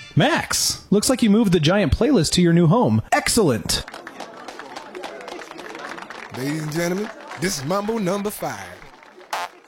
Max, looks like you moved the giant playlist to your new home. Excellent! Ladies and gentlemen, this is Mambo number 5.